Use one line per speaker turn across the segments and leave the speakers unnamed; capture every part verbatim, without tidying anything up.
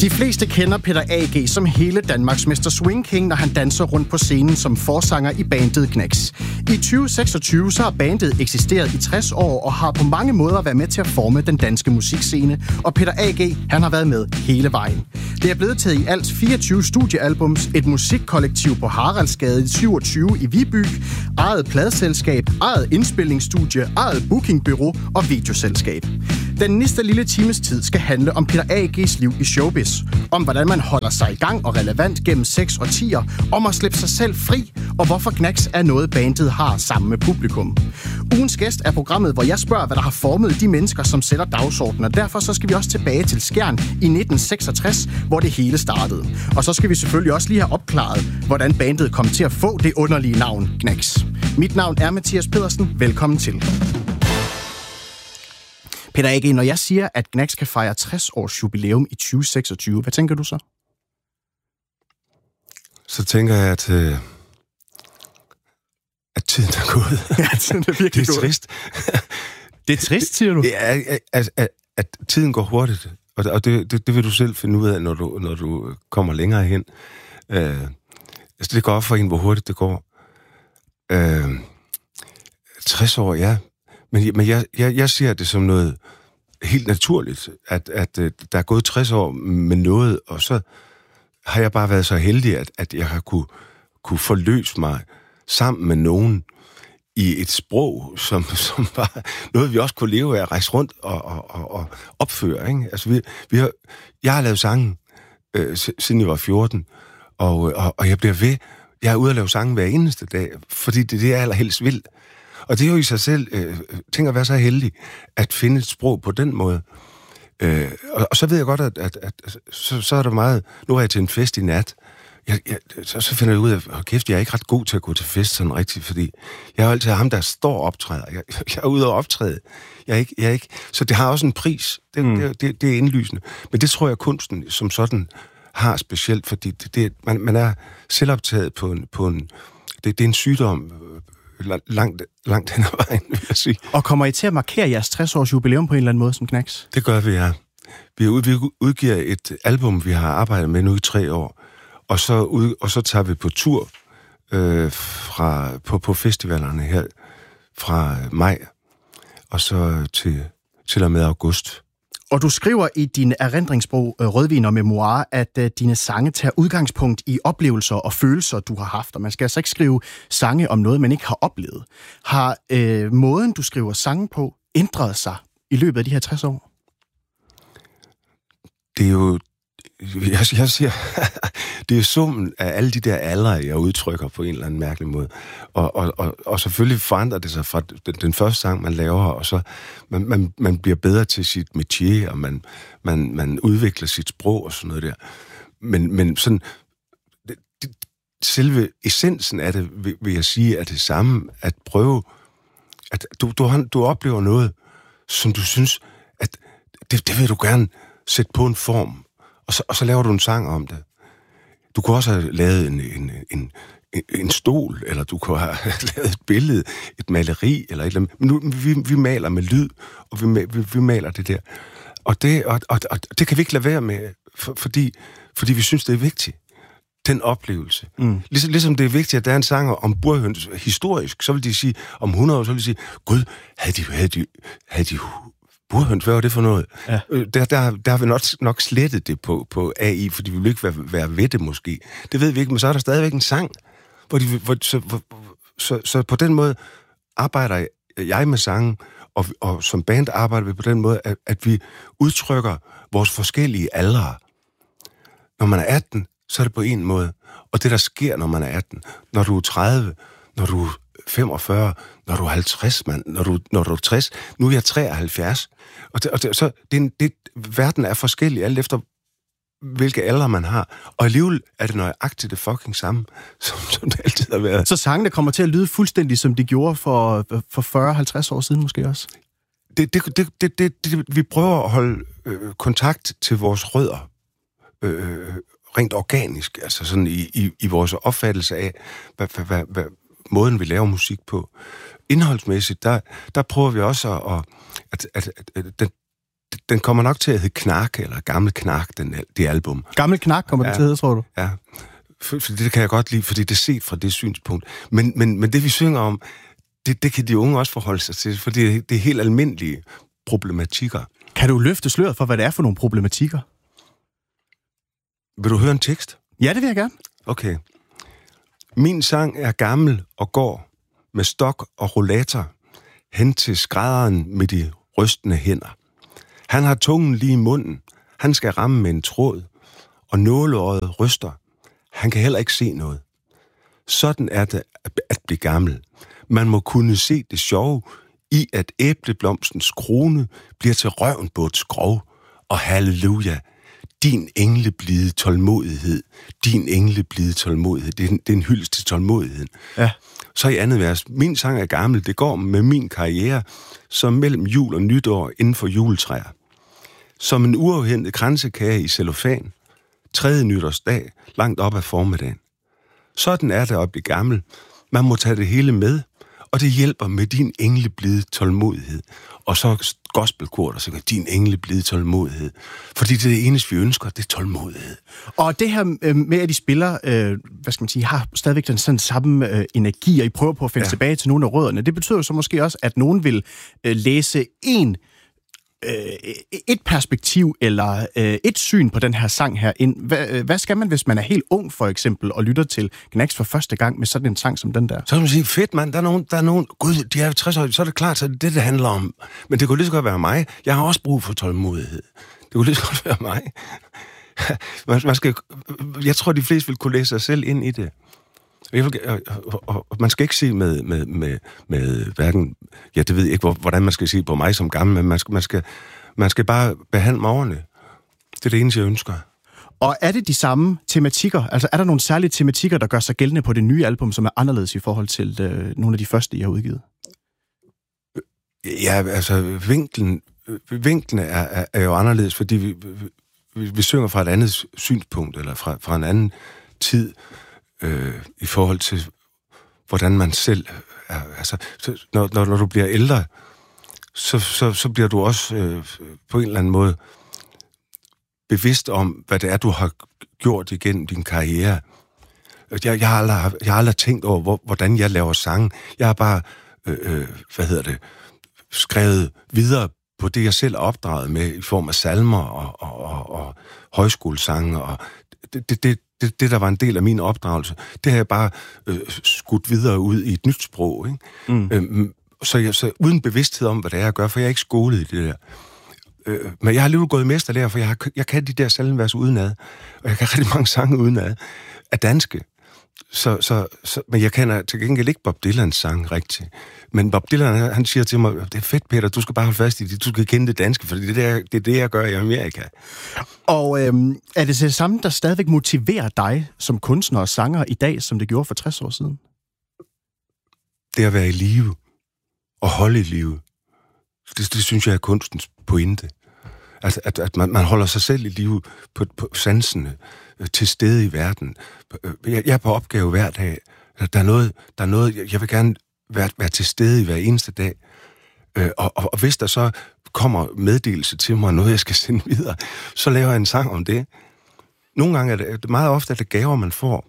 De fleste kender Peter A G som hele Danmarks mester Swing King, når han danser rundt på scenen som forsanger i bandet Gnags. I tyve seksogtyve så har bandet eksisteret i tres år og har på mange måder været med til at forme den danske musikscene, og Peter A G, han har været med hele vejen. Det er blevet til i alt fireogtyve studiealbums, et musikkollektiv på Haraldsgade syvogtyve i Viby, eget pladeselskab, eget indspillingsstudie, eget bookingbureau og videoselskab. Den næste lille times tid skal handle om Peter A G's liv i showbiz, om hvordan man holder sig i gang og relevant gennem seks årtier, om at slippe sig selv fri, og hvorfor Gnags er noget bandet har sammen med publikum. Ugens gæst er programmet, hvor jeg spørger, hvad der har formet de mennesker, som sætter dagsordenen, og derfor så skal vi også tilbage til Skjern i nitten seksogtres, hvor det hele startede. Og så skal vi selvfølgelig også lige have opklaret, hvordan bandet kom til at få det underlige navn Gnags. Mit navn er Mathias Pedersen. Velkommen til. Peter A G, når jeg siger, at Gnags kan fejre tres års jubilæum i tyve seksogtyve, hvad tænker du så?
Så tænker jeg, at, øh, at tiden er gået.
Ja, tiden er virkelig
det er trist.
Det er trist, siger du?
Ja, at, at, at tiden går hurtigt, og, og det, det, det vil du selv finde ud af, når du, når du kommer længere hen. Øh, altså, det går op for en, hvor hurtigt det går. Øh, tres år, ja. Men, men jeg, jeg, jeg ser det som noget helt naturligt, at, at, at der er gået tres år med noget, og så har jeg bare været så heldig, at, at jeg har kunne, kunne forløse mig sammen med nogen i et sprog, som, som var noget, vi også kunne leve af at rejse rundt og, og, og, og opføre. Ikke? Altså, vi, vi har, jeg har lavet sange, øh, siden jeg var fjorten, og, og, og jeg bliver ved. Jeg er ude at lave sange hver eneste dag, fordi det er det, jeg allerhelst vil. Og det er jo i sig selv, øh, tænker at være så heldig, at finde et sprog på den måde. Øh, og, og så ved jeg godt, at, at, at, at så, så er der meget... Nu er jeg til en fest i nat. Jeg, jeg, så, så finder jeg ud af, at kæft, jeg er ikke ret god til at gå til fest sådan rigtigt, fordi jeg er altid ham, der står og optræder. Jeg, jeg er ude og optræde. Jeg er ikke, jeg er ikke, så det har også en pris. Det, mm. det, det, det er indlysende. Men det tror jeg, kunsten som sådan har specielt, fordi det, det, man, man er selvoptaget på en... På en det, det er en sygdom... Langt, langt hen ad vejen, vil jeg sige.
Og kommer I til at markere jeres tres års jubilæum på en eller anden måde som Gnags?
Det gør vi, ja. Vi, ud, vi udgiver et album, vi har arbejdet med nu i tre år, og så, ud, og så tager vi på tur øh, fra, på, på festivalerne her fra maj, og så til, til og med august.
Og du skriver i din erindringsbog Rødvin og Memoir, at uh, dine sange tager udgangspunkt i oplevelser og følelser, du har haft. Og man skal altså ikke skrive sange om noget, man ikke har oplevet. Har uh, måden, du skriver sange på, ændret sig i løbet af de her tres år?
Det er jo... Jeg, jeg siger, det er summen af alle de der aldre, jeg udtrykker på en eller anden mærkelig måde. Og, og, og, og selvfølgelig forandrer det sig fra den, den første sang, man laver, og så man, man, man bliver bedre til sit métier, og man, man, man udvikler sit sprog og sådan noget der. Men, men sådan, det, det, selve essensen af det, vil, vil jeg sige, er det samme, at prøve, at du, du, du oplever noget, som du synes, at det, det vil du gerne sætte på en form. Og så, og så laver du en sang om det. Du kunne også have lavet en, en, en, en stol, eller du kunne have lavet et billede, et maleri, eller et eller andet. Men nu, vi, vi maler med lyd, og vi, vi, vi maler det der. Og det, og, og, og det kan vi ikke lade være med, for, fordi, fordi vi synes, det er vigtigt. Den oplevelse. Mm. Ligesom, ligesom det er vigtigt, at der er en sang om burhøns historisk, så vil de sige, om hundrede år, så vil de sige, gud, havde de, havde de, havde de burhøns, hvad var det for noget? Ja. Der, der, der har vi nok, nok slettet det på, på A I, fordi vi vil ikke være, være ved det måske. Det ved vi ikke, men så er der stadigvæk en sang, hvor de, hvor, så, hvor, så, så på den måde arbejder jeg med sangen, og, og som band arbejder vi på den måde, at, at vi udtrykker vores forskellige aldre. Når man er atten, så er det på en måde, og det der sker, når man er atten, når du er tredive, når du er femogfyrre, når du er halvtreds, mand, når du, når du er tres, nu er jeg treoghalvfjerds. Og, det, og det, så det, det, verden er forskellig, alt efter hvilke alder man har. Og alligevel er det nøjagtigt det fucking samme, som, som det altid har været.
Så sangene kommer til at lyde fuldstændig, som de gjorde for, for fyrre til halvtreds år siden måske også?
Det, det, det, det, det, det, vi prøver at holde øh, kontakt til vores rødder, øh, rent organisk, altså sådan i, i, i vores opfattelse af, hvad, hvad, hvad, hvad måden vi laver musik på. Indholdsmæssigt, der, der prøver vi også at, at, at, at, at den, den kommer nok til at hedde Knark, eller Gammel Knark, den, det album.
Gammel Knark kommer ja, det til at hedde, tror du?
Ja, for, for det kan jeg godt lide, fordi det er set fra det synspunkt. Men, men, men det, vi synger om, det, det kan de unge også forholde sig til, for det, det er helt almindelige problematikker.
Kan du løfte sløret for, hvad det er for nogle problematikker?
Vil du høre en tekst?
Ja, det vil jeg gerne.
Okay. Min sang er gammel og går med stok og rollator hen til skrædderen med de rystende hænder. Han har tungen lige i munden. Han skal ramme med en tråd, og nåleøjet ryster. Han kan heller ikke se noget. Sådan er det at blive gammel. Man må kunne se det sjove i, at æbleblomstens krone bliver til røven på et skrov. Og halleluja, din engleblide tålmodighed, din engleblide tålmodighed. Det er en, det er en hyldest til tålmodigheden.
Ja.
Så i andet vers, min sang er gammel, det går med min karriere, som mellem jul og nytår inden for juletræer. Som en uafhentet kransekage i cellofan, tredje nytårsdag, langt op ad formiddagen. Sådan er det at blive gammel. Man må tage det hele med, og det hjælper med din engleblide tålmodighed. Og så gospelkor, der synger, din engleblide tålmodighed. Fordi det er det eneste, vi ønsker, det er tålmodighed.
Og det her øh, med, at de spiller, øh, hvad skal man sige, har stadigvæk den sådan samme øh, energi, og I prøver på at finde ja. tilbage til nogle af rødderne. Det betyder jo så måske også, at nogen vil øh, læse en et perspektiv eller øh, et syn på den her sang her ind. Hvad, hvad skal man, hvis man er helt ung, for eksempel, og lytter til Gnags for første gang med sådan en sang som den der?
Så kan man sige, fedt mand, der er nogen, der er nogen, gud, de er tres år, så er det klart, så er det det, det handler om. Men det kunne lige så godt være mig. Jeg har også brug for tålmodighed. Det kunne lige så godt være mig. man, man skal, jeg tror, de fleste vil kunne læse sig selv ind i det. Jeg vil, og, og, og man skal ikke se med, med, med, med hverken, ja, det ved jeg ikke, hvordan man skal se på mig som gammel, men man skal, man skal, man skal bare behandle mig ordentligt. Det er det eneste, jeg ønsker.
Og er det de samme tematikker? Altså er der nogle særlige tematikker, der gør sig gældende på det nye album, som er anderledes i forhold til øh, nogle af de første, I har udgivet?
Ja, altså vinklen, vinklen er, er, er jo anderledes, fordi vi, vi, vi synger fra et andet synspunkt, eller fra, fra en anden tid, Øh, i forhold til, hvordan man selv er. Altså, så, når, når, når du bliver ældre, så, så, så bliver du også øh, på en eller anden måde bevidst om, hvad det er, du har gjort igennem din karriere. Jeg, jeg, har, aldrig, jeg har aldrig tænkt over, hvor, hvordan jeg laver sange. Jeg har bare, øh, øh, hvad hedder det, skrevet videre på det, jeg selv er opdraget med, i form af salmer og, og, og, og højskolesange. Og det, det, det Det, det, der var en del af min opdragelse, det har jeg bare øh, skudt videre ud i et nyt sprog. Ikke? Mm. Øhm, så, jeg, så uden bevidsthed om, hvad det er, jeg gør, for jeg er ikke skolet i det der. Øh, men jeg har alligevel gået mesterlærer, for jeg, har, jeg kan de der salmevers udenad, og jeg kan rigtig mange sange udenad af danske. Så, så, så, men jeg kender til gengæld ikke Bob Dylans sang rigtigt. Men Bob Dylan, han siger til mig, det er fedt, Peter, du skal bare holde fast i det, du skal kende det danske, for det er det, det, er det jeg gør i Amerika.
Og øhm, er det det samme, der stadigvæk motiverer dig som kunstner og sanger i dag, som det gjorde for tres år siden?
Det at være i live, og holde i live, det, det synes jeg er kunstens pointe. Altså, at, at man, man holder sig selv i live på, på sansene, til stede i verden. Jeg, jeg er på opgave hver dag. Der er noget, der er noget jeg vil gerne være, være til stede i hver eneste dag. Og, og, og hvis der så kommer meddelelse til mig, noget jeg skal sende videre, så laver jeg en sang om det. Nogle gange er det, meget ofte er det gaver, man får.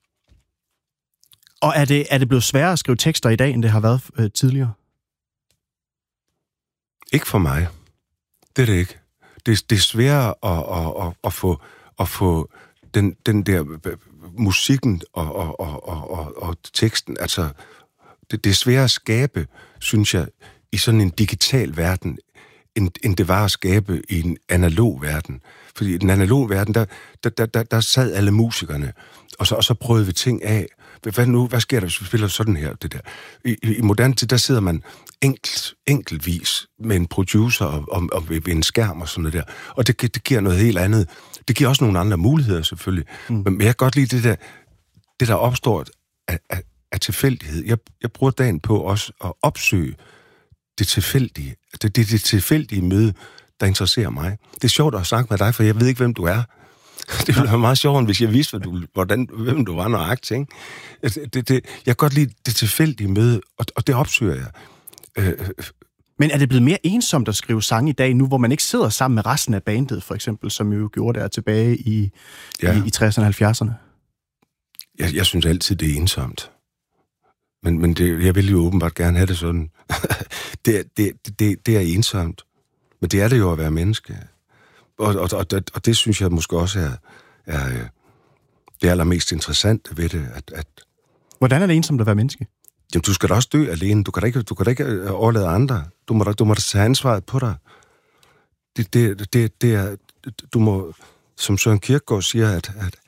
Og er det, er det blevet sværere at skrive tekster i dag, end det har været øh, tidligere?
Ikke for mig. Det er det ikke. Det, det er sværere at, at, at, at, få, at få den, den der musikken og, og, og, og, og teksten, altså det, det er sværere at skabe, synes jeg, i sådan en digital verden, end, end det var at skabe i en analog verden. Fordi i den analog verden, der, der, der, der, der sad alle musikerne, og så, og så prøvede vi ting af. Hvad nu? Hvad sker der, hvis vi spiller sådan her? Det der? I, i, i moderne tid, der sidder man enkelt, enkeltvis med en producer og, og, og ved en skærm og sådan noget der. Og det, det giver noget helt andet. Det giver også nogle andre muligheder, selvfølgelig. Mm. Men jeg kan godt lide det der, det der opstår af, af, af tilfældighed. Jeg, jeg bruger dagen på også at opsøge det tilfældige. Det, det, det tilfældige møde, der interesserer mig. Det er sjovt at snakke med dig, for jeg ved ikke, hvem du er. Det ville være meget sjovere, hvis jeg vidste, hvad du, hvordan, hvem du var nøjagtig. Det, det, det, jeg kan godt lide det tilfældige møde, og, og det opsøger jeg. Øh,
Men er det blevet mere ensomt at skrive sange i dag, nu hvor man ikke sidder sammen med resten af bandet, for eksempel, som jo gjorde der tilbage i, ja. i, i tresserne og halvfjerdserne?
Jeg, jeg synes altid, det er ensomt. Men, men det, jeg vil jo åbenbart gerne have det sådan. det, det, det, det er ensomt. Men det er det jo at være menneske. Og, og, og, og det synes jeg måske også er, er det allermest interessante ved det. At, at
Hvordan er det ensomt at være menneske?
Jamen, du skal da også dø alene. Du kan da ikke, du kan da ikke overlade andre. Du må da, du må da tage ansvaret på dig. Det, det, det, det er, du må, som Søren Kierkegaard siger, at, at,